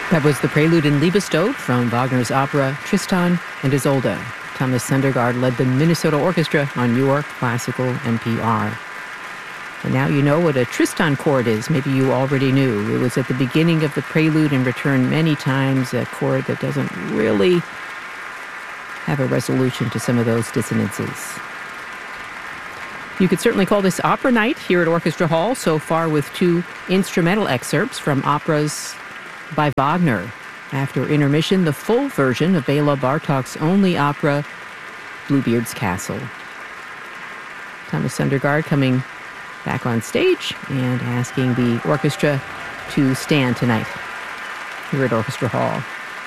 That was the prelude in Liebestod from Wagner's opera Tristan and Isolde. Thomas Sundergaard led the Minnesota Orchestra on your classical NPR. And now you know what a Tristan chord is. Maybe you already knew. It was at the beginning of the prelude and returned many times, a chord that doesn't really have a resolution to some of those dissonances. You could certainly call this opera night here at Orchestra Hall, so far with two instrumental excerpts from operas by Wagner. After intermission, the full version of Bela Bartok's only opera, Bluebeard's Castle. Thomas Sundergaard coming back on stage and asking the orchestra to stand tonight here at Orchestra Hall.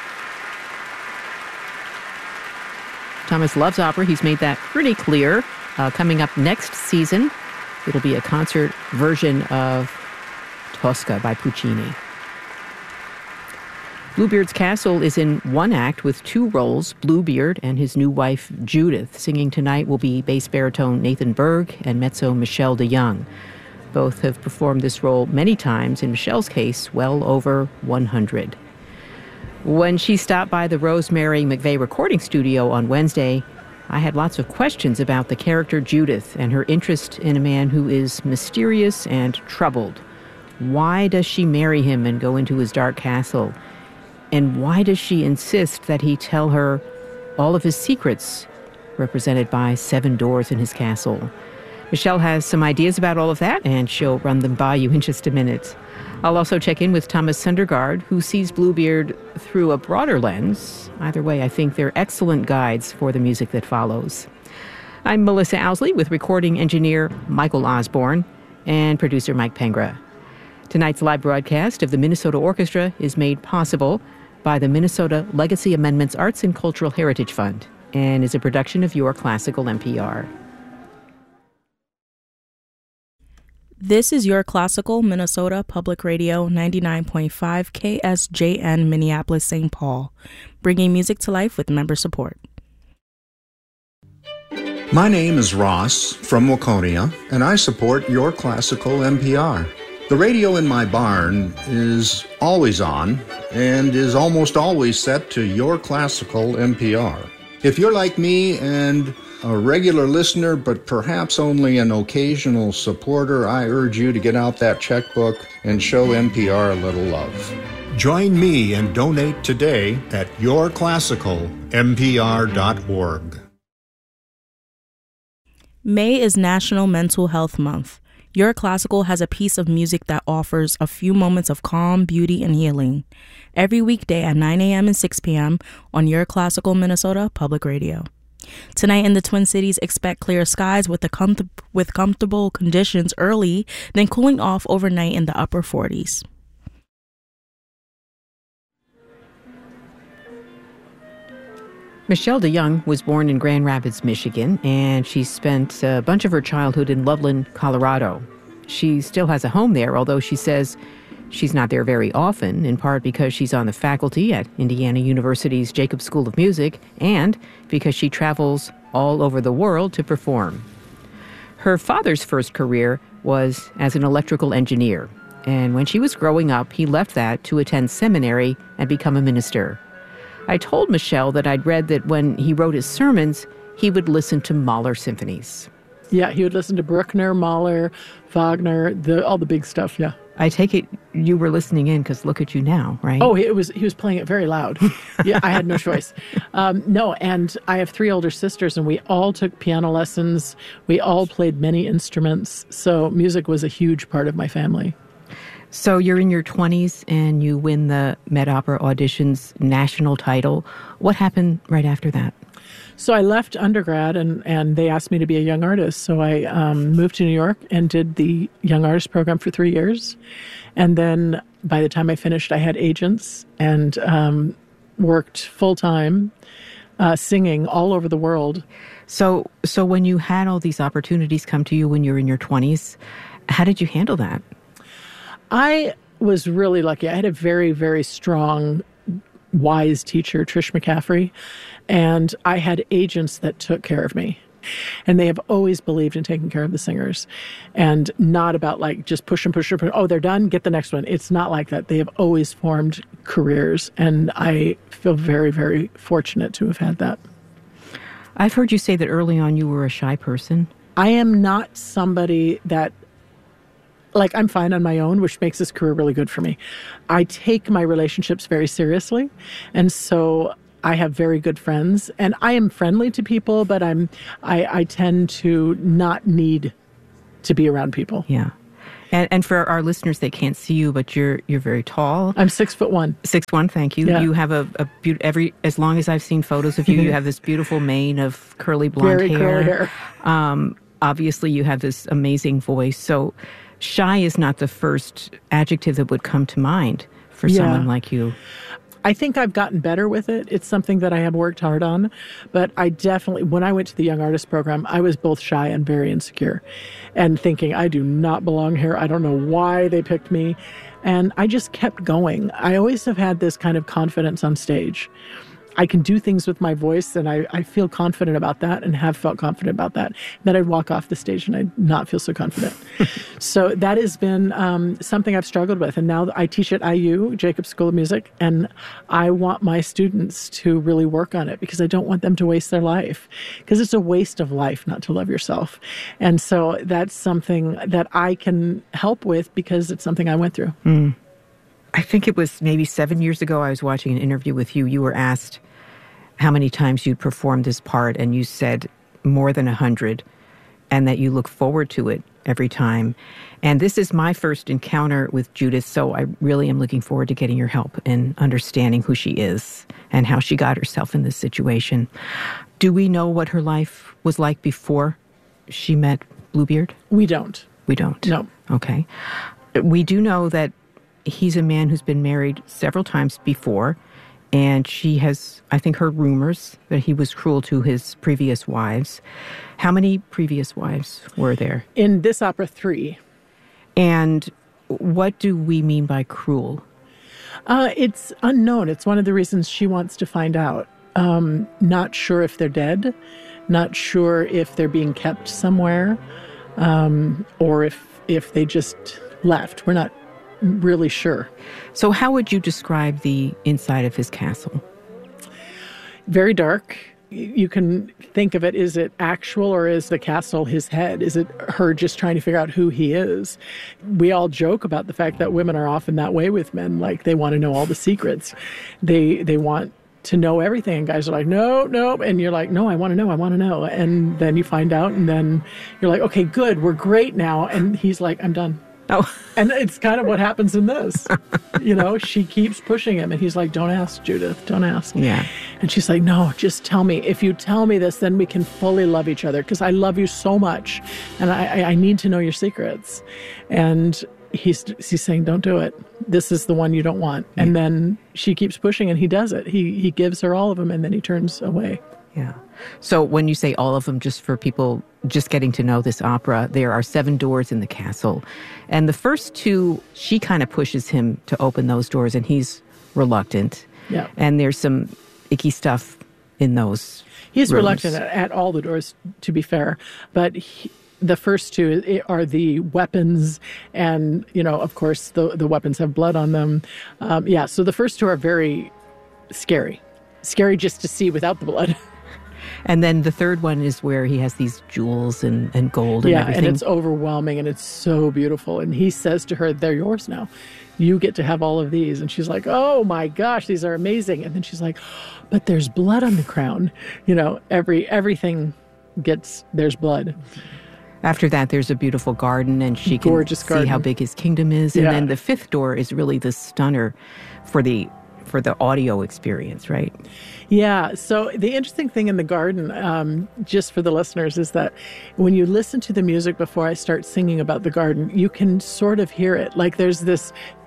Thomas loves opera. He's made that pretty clear. Coming up next season, it'll be a concert version of Tosca by Puccini. Bluebeard's Castle is in one act with two roles, Bluebeard and his new wife, Judith. Singing tonight will be bass baritone Nathan Berg and mezzo Michelle DeYoung. Both have performed this role many times, in Michelle's case, well over 100. When she stopped by the Rosemary McVeigh recording studio on Wednesday, I had lots of questions about the character Judith and her interest in a man who is mysterious and troubled. Why does she marry him and go into his dark castle? And why does she insist that he tell her all of his secrets, represented by 7 doors in his castle? Michelle has some ideas about all of that, and she'll run them by you in just a minute. I'll also check in with Thomas Sundergaard, who sees Bluebeard through a broader lens. Either way, I think they're excellent guides for the music that follows. I'm Melissa Owsley with recording engineer Michael Osborne and producer Mike Pengra. Tonight's live broadcast of the Minnesota Orchestra is made possible by the Minnesota Legacy Amendments Arts and Cultural Heritage Fund and is a production of Your Classical NPR. This is Your Classical Minnesota Public Radio 99.5 KSJN Minneapolis, St. Paul, bringing music to life with member support. My name is Ross from Waconia, and I support Your Classical NPR. The radio in my barn is always on and is almost always set to Your Classical NPR. If you're like me and a regular listener, but perhaps only an occasional supporter, I urge you to get out that checkbook and show NPR a little love. Join me and donate today at yourclassicalnpr.org. May is National Mental Health Month. Your Classical has a piece of music that offers a few moments of calm, beauty, and healing. Every weekday at 9 a.m. and 6 p.m. on Your Classical Minnesota Public Radio. Tonight in the Twin Cities, expect clear skies with comfortable conditions early, then cooling off overnight in the upper 40s. Michelle DeYoung was born in Grand Rapids, Michigan, and she spent a bunch of her childhood in Loveland, Colorado. She still has a home there, although she says she's not there very often, in part because she's on the faculty at Indiana University's Jacobs School of Music and because she travels all over the world to perform. Her father's first career was as an electrical engineer, and when she was growing up, he left that to attend seminary and become a minister. I told Michelle that I'd read that when he wrote his sermons, he would listen to Mahler symphonies. Yeah, he would listen to Bruckner, Mahler, Wagner, all the big stuff, yeah. I take it you were listening in because look at you now, right? Oh, he was playing it very loud. Yeah, I had no choice. No, and I have 3 older sisters, and we all took piano lessons. We all played many instruments, so music was a huge part of my family. So you're in your 20s and you win the Met Opera Auditions national title. What happened right after that? So I left undergrad and they asked me to be a young artist. So I moved to New York and did the young artist program for 3 years. And then by the time I finished, I had agents and worked full-time singing all over the world. So when you had all these opportunities come to you when you were in your 20s, how did you handle that? I was really lucky. I had a very, very strong, wise teacher, Trish McCaffrey, and I had agents that took care of me. And they have always believed in taking care of the singers and not about like just push them. Oh, they're done. Get the next one. It's not like that. They have always formed careers. And I feel very, very fortunate to have had that. I've heard you say that early on you were a shy person. I am not somebody that, like, I'm fine on my own, which makes this career really good for me. I take my relationships very seriously. And so I have very good friends, and I am friendly to people, but I tend to not need to be around people. Yeah. And for our listeners, they can't see you, but you're very tall. I'm 6'1". 6'1", thank you. Yeah. You have a as long as I've seen photos of you, you have this beautiful mane of curly blonde hair. Very curly hair. Obviously, you have this amazing voice. So shy is not the first adjective that would come to mind for someone like you. I think I've gotten better with it. It's something that I have worked hard on. But I definitely, when I went to the Young Artist Program, I was both shy and very insecure and thinking, I do not belong here. I don't know why they picked me. And I just kept going. I always have had this kind of confidence on stage. I can do things with my voice, and I feel confident about that and have felt confident about that. Then I'd walk off the stage and I'd not feel so confident. So that has been something I've struggled with. And now I teach at IU, Jacobs School of Music, and I want my students to really work on it because I don't want them to waste their life. Because it's a waste of life not to love yourself. And so that's something that I can help with because it's something I went through. Mm. I think it was maybe 7 years ago I was watching an interview with you. You were asked how many times you'd performed this part, and you said more than 100, and that you look forward to it every time. And this is my first encounter with Judith, so I really am looking forward to getting your help in understanding who she is and how she got herself in this situation. Do we know what her life was like before she met Bluebeard? We don't. We don't? No. Okay. We do know that he's a man who's been married several times before, and she has, I think, heard rumors that he was cruel to his previous wives. How many previous wives were there? In this opera, 3. And what do we mean by cruel? It's unknown. It's one of the reasons she wants to find out. Not sure if they're dead, not sure if they're being kept somewhere, or if they just left. We're not really sure. So how would you describe the inside of his castle? Very dark. You can think of it, is it actual or is the castle his head? Is it her just trying to figure out who he is? We all joke about the fact that women are often that way with men, like they want to know all the secrets. They want to know everything, and guys are like, no, and you're like, no, I want to know. And then you find out, and then you're like, okay, good, we're great now. And he's like, I'm done. Oh. And it's kind of what happens in this. She keeps pushing him, and he's like, don't ask, Judith, don't ask. Yeah. And she's like, no, just tell me. If you tell me this, then we can fully love each other, because I love you so much, and I need to know your secrets. And he's saying, don't do it. This is the one you don't want. Yeah. And then she keeps pushing, and he does it. He gives her all of them, and then he turns away. Yeah. So when you say all of them, just for people just getting to know this opera, there are 7 doors in the castle. And the first 2, she kind of pushes him to open those doors, and he's reluctant. Yeah. And there's some icky stuff in those He's rooms. reluctant at all the doors, to be fair. But the first 2 are the weapons, and, of course, the weapons have blood on them. So the first 2 are very scary. Scary just to see without the blood. And then the third one is where he has these jewels and gold and everything. Yeah, and it's overwhelming, and it's so beautiful. And he says to her, they're yours now. You get to have all of these. And she's like, oh my gosh, these are amazing. And then she's like, but there's blood on the crown. Everything there's blood. After that, there's a beautiful garden, and she can see how big his kingdom is. And then the 5th door is really the stunner for the audio experience, right? Yeah. So the interesting thing in the garden, just for the listeners, is that when you listen to the music before I start singing about the garden, you can sort of hear it. Like there's this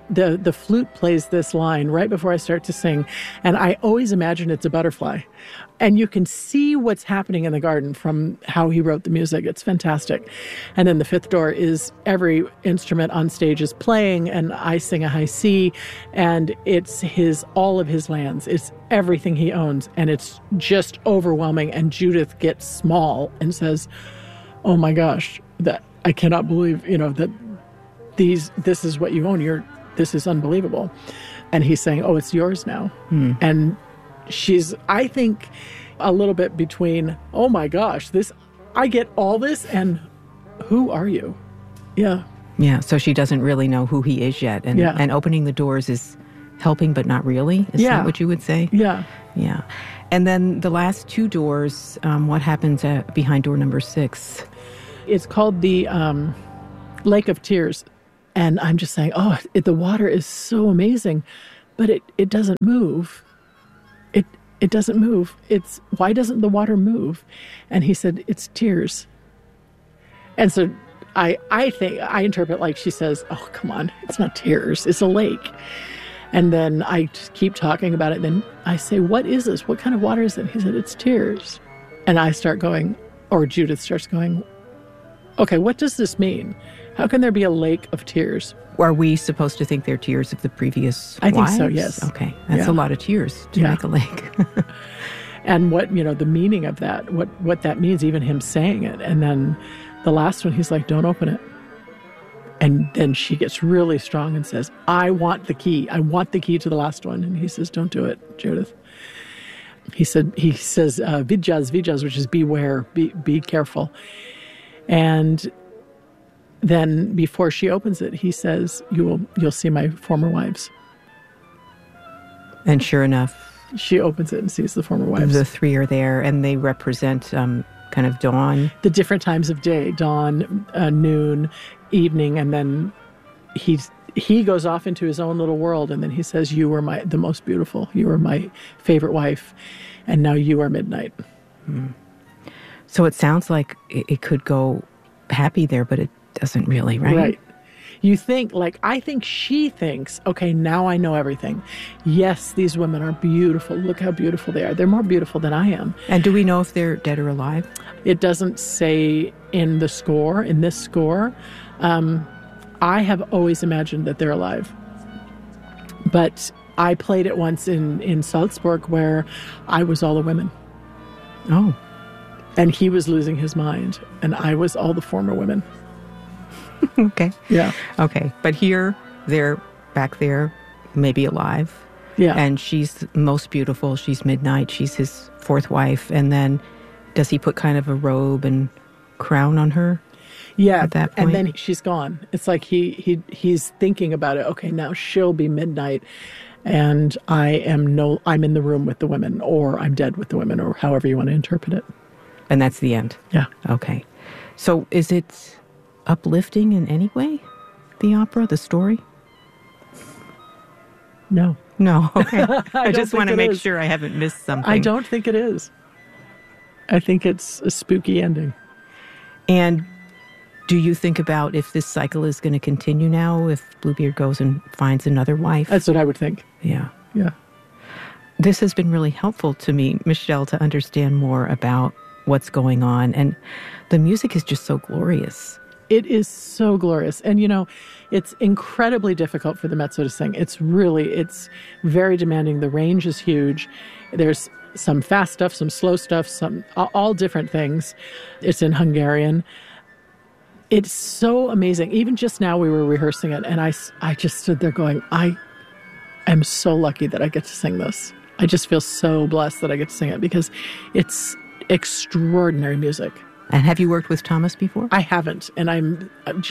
the flute plays this line right before I start to sing, and I always imagine it's a butterfly. And you can see what's happening in the garden from how he wrote the music. It's fantastic. And then the fifth door is every instrument on stage is playing, and I sing a high C, and it's all of his lands. It's everything he owns, and it's just overwhelming. And Judith gets small and says, "Oh my gosh, that I cannot believe, that this is what you own. This is unbelievable." And he's saying, "Oh, it's yours now." And she's, I think, a little bit between, "Oh my gosh, I get all this, and who are you?" Yeah. Yeah, so she doesn't really know who he is yet. And opening the doors is helping, but not really. Is that what you would say? Yeah. Yeah. And then the last two doors, what happens behind door number 6? It's called the Lake of Tears. And I'm just saying, the water is so amazing, but it doesn't move. It doesn't move. Why doesn't the water move? And he said, "It's tears." And so I interpret like she says, "Oh, come on, it's not tears, it's a lake." And then I just keep talking about it. Then I say, "What is this? What kind of water is it?" He said, "It's tears." And I start going, or Judith starts going, "Okay, what does this mean? How can there be a lake of tears?" Are we supposed to think they're tears of the previous I think wives? so, yes. Okay. That's a lot of tears to make a lake. And what, the meaning of that, what that means, even him saying it. And then the last one, he's like, "Don't open it." And then she gets really strong and says, "I want the key. I want the key to the last one." And he says, "Don't do it, Judith." He says, vijas, which is beware, be careful. And then before she opens it, he says, "You'll see my former wives." And sure enough, she opens it and sees the former wives. The 3 are there, and they represent kind of dawn. The different times of day, dawn, noon, evening, and then he goes off into his own little world, and then he says, "You were the most beautiful. You were my favorite wife, and now you are midnight." So it sounds like it could go happy there, but it doesn't really, right? Right. You think, I think she thinks, "Okay, now I know everything. Yes, these women are beautiful. Look how beautiful they are. They're more beautiful than I am." And do we know if they're dead or alive? It doesn't say in this score. I have always imagined that they're alive. But I played it once in Salzburg where I was all the women. Oh. And he was losing his mind, and I was all the former women. Okay. Yeah. Okay. But here, they're back there, maybe alive. Yeah. And she's most beautiful. She's midnight. She's his 4th wife. And then does he put kind of a robe and crown on her? Yeah. At that point? And then she's gone. It's like he's thinking about it. Okay, now she'll be midnight, and I'm in the room with the women, or I'm dead with the women, or however you want to interpret it. And that's the end? Yeah. Okay. So is it uplifting in any way, the opera, the story? No. No, okay. I just think want to it make is. sure I haven't missed something. I don't think it is. I think it's a spooky ending. And do you think about if this cycle is going to continue now, if Bluebeard goes and finds another wife? That's what I would think. Yeah. Yeah. This has been really helpful to me, Michelle, to understand more about what's going on. And the music is just so glorious. It is so glorious. And, it's incredibly difficult for the mezzo to sing. It's very demanding. The range is huge. There's some fast stuff, some slow stuff, all different things. It's in Hungarian. It's so amazing. Even just now we were rehearsing it, and I just stood there going, I am so lucky that I get to sing this. I just feel so blessed that I get to sing it because it's extraordinary music. And have you worked with Thomas before? I haven't. And I'm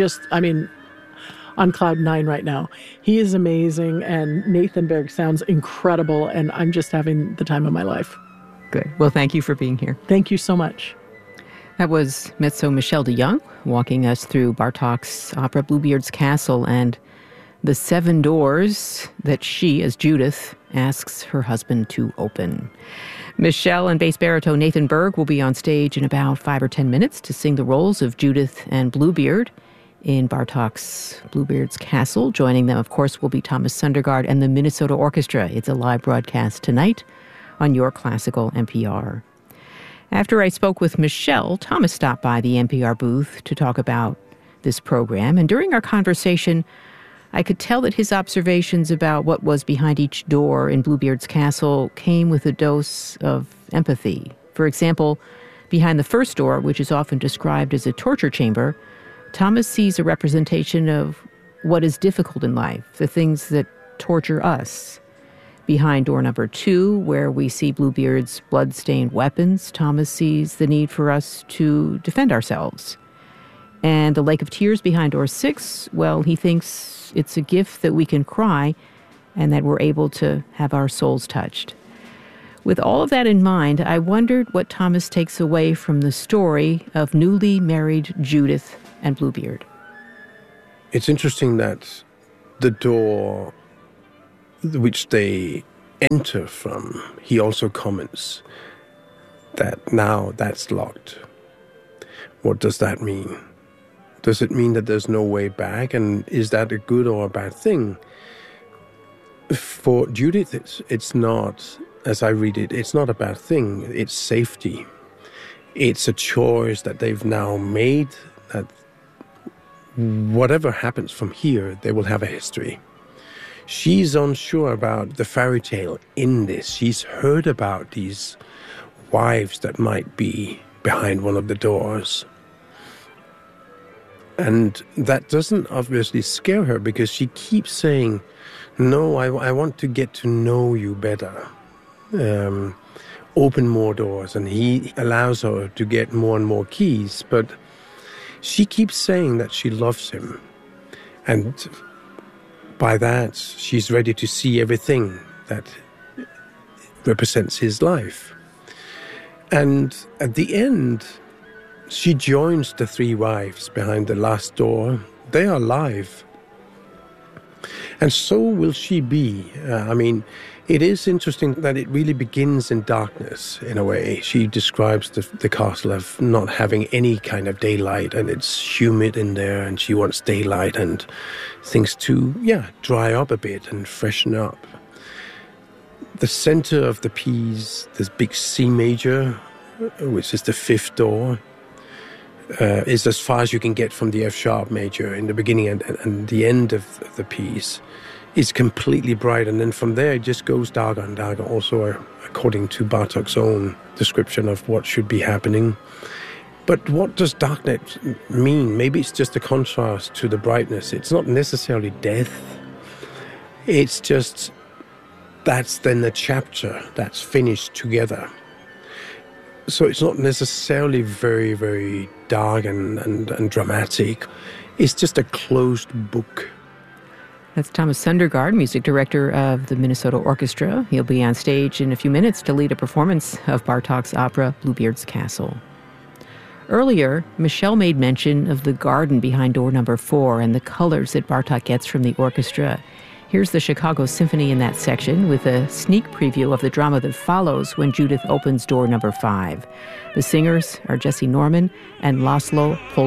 on cloud 9 right now. He is amazing, and Nathan Berg sounds incredible, and I'm just having the time of my life. Good. Well, thank you for being here. Thank you so much. That was mezzo Michelle de Young walking us through Bartók's opera Bluebeard's Castle and the 7 doors that she, as Judith, asks her husband to open. Michelle and bass baritone Nathan Berg will be on stage in about 5 or 10 minutes to sing the roles of Judith and Bluebeard in Bartók's Bluebeard's Castle. Joining them, of course, will be Thomas Sundergaard and the Minnesota Orchestra. It's a live broadcast tonight on Your Classical NPR. After I spoke with Michelle, Thomas stopped by the NPR booth to talk about this program. And during our conversation, I could tell that his observations about what was behind each door in Bluebeard's Castle came with a dose of empathy. For example, behind the first door, which is often described as a torture chamber, Thomas sees a representation of what is difficult in life, the things that torture us. Behind door number 2, where we see Bluebeard's blood-stained weapons, Thomas sees the need for us to defend ourselves. And the Lake of Tears behind door 6, well, he thinks it's a gift that we can cry and that we're able to have our souls touched. With all of that in mind, I wondered what Thomas takes away from the story of newly married Judith and Bluebeard. It's interesting that the door which they enter from, he also comments that now that's locked. What does that mean? Does it mean that there's no way back? And is that a good or a bad thing? For Judith, it's not, as I read it, it's not a bad thing. It's safety. It's a choice that they've now made, that whatever happens from here, they will have a history. She's unsure about the fairy tale in this. She's heard about these wives that might be behind one of the doors. And that doesn't obviously scare her because she keeps saying, no, I want to get to know you better. Open more doors. And he allows her to get more and more keys. But she keeps saying that she loves him. And by that, she's ready to see everything that represents his life. And at the end, she joins the 3 wives behind the last door. They are alive. And so will she be. It is interesting that it really begins in darkness, in a way. She describes the castle of not having any kind of daylight, and it's humid in there, and she wants daylight and things to, dry up a bit and freshen up. The center of the piece, this big C major, which is the 5th door, is as far as you can get from the F sharp major in the beginning and the end of the piece. It's completely bright, and then from there it just goes darker and darker, also according to Bartók's own description of what should be happening. But what does darkness mean? Maybe it's just a contrast to the brightness. It's not necessarily death. It's just that's then the chapter that's finished together. So it's not necessarily very, very dark and dramatic. It's just a closed book. That's Thomas Sundergaard, music director of the Minnesota Orchestra. He'll be on stage in a few minutes to lead a performance of Bartók's opera, Bluebeard's Castle. Earlier, Michelle made mention of the garden behind door number 4 and the colors that Bartók gets from the orchestra. Here's the Chicago Symphony in that section with a sneak preview of the drama that follows when Judith opens door number 5. The singers are Jesse Norman and Laszlo